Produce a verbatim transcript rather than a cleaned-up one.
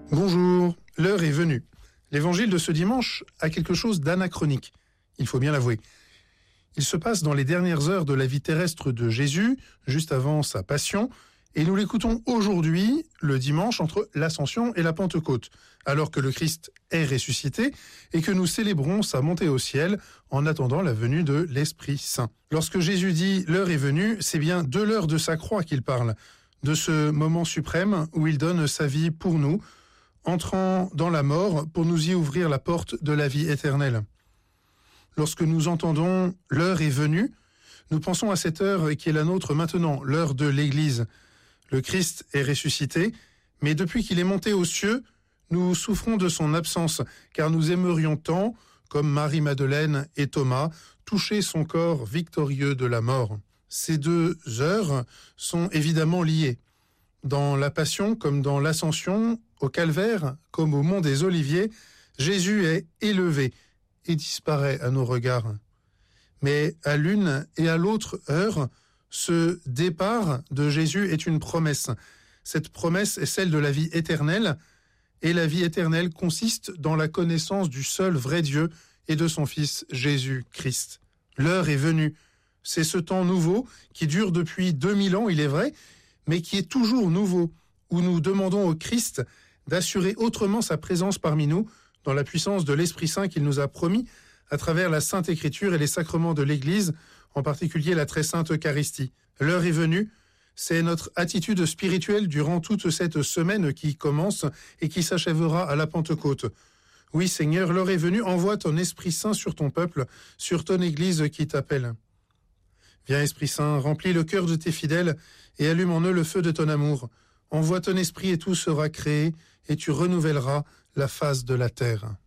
Bonjour, l'heure est venue. L'évangile de ce dimanche a quelque chose d'anachronique, il faut bien l'avouer. Il se passe dans les dernières heures de la vie terrestre de Jésus, juste avant sa passion, et nous l'écoutons aujourd'hui, le dimanche, entre l'Ascension et la Pentecôte, alors que le Christ est ressuscité et que nous célébrons sa montée au ciel en attendant la venue de l'Esprit Saint. Lorsque Jésus dit « l'heure est venue », c'est bien de l'heure de sa croix qu'il parle, de ce moment suprême où il donne sa vie pour nous, entrant dans la mort pour nous y ouvrir la porte de la vie éternelle. Lorsque nous entendons « l'heure est venue », nous pensons à cette heure qui est la nôtre maintenant, l'heure de l'Église. Le Christ est ressuscité, mais depuis qu'il est monté aux cieux, nous souffrons de son absence, car nous aimerions tant, comme Marie-Madeleine et Thomas, toucher son corps victorieux de la mort. Ces deux heures sont évidemment liées. Dans la Passion comme dans l'Ascension, au Calvaire comme au Mont des Oliviers, Jésus est élevé et disparaît à nos regards. Mais à l'une et à l'autre heure, ce départ de Jésus est une promesse. Cette promesse est celle de la vie éternelle, et la vie éternelle consiste dans la connaissance du seul vrai Dieu et de son Fils Jésus-Christ. L'heure est venue. C'est ce temps nouveau qui dure depuis deux mille ans, il est vrai, mais qui est toujours nouveau, où nous demandons au Christ d'assurer autrement sa présence parmi nous dans la puissance de l'Esprit Saint qu'il nous a promis à travers la Sainte Écriture et les sacrements de l'Église, en particulier la très sainte Eucharistie. L'heure est venue, c'est notre attitude spirituelle durant toute cette semaine qui commence et qui s'achèvera à la Pentecôte. Oui Seigneur, l'heure est venue, envoie ton Esprit Saint sur ton peuple, sur ton Église qui t'appelle. Viens Esprit Saint, remplis le cœur de tes fidèles et allume en eux le feu de ton amour. Envoie ton Esprit et tout sera créé et tu renouvelleras la face de la terre.